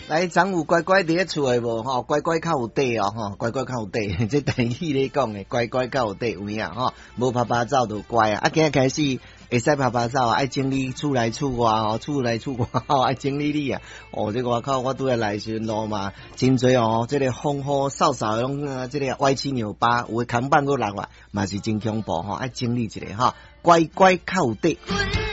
来，昨有乖乖伫咧厝诶无吼？乖乖较有底哦吼，乖乖较有底，这台语咧讲诶，乖乖较有底有影吼，无拍拍走就乖啊！今日开始会使拍拍走啊，爱整理厝内厝外吼，厝内厝外吼，爱整理你啊！哦，这外口我拄来来时路嘛，真侪哦，这个风雨扫扫拢这个歪七扭八，有诶扛棒个人啊，嘛是真恐怖吼，爱整理一下吼，乖乖较有底。